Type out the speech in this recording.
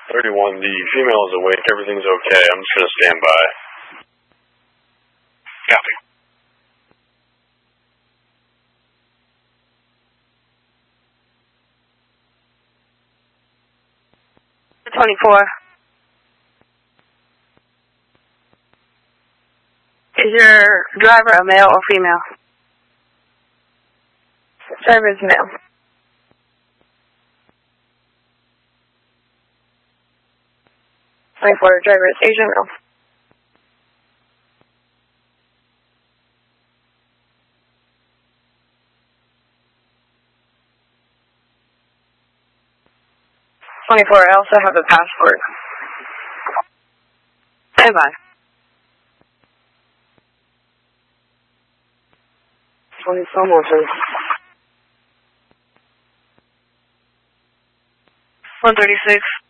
31, the female is awake. Everything's okay. I'm just going to stand by. Copy. 24. Is your driver a male or female? Driver is male. 24, driver is Asian male. I also have a passport. Stand by. 24 Moulton. 136.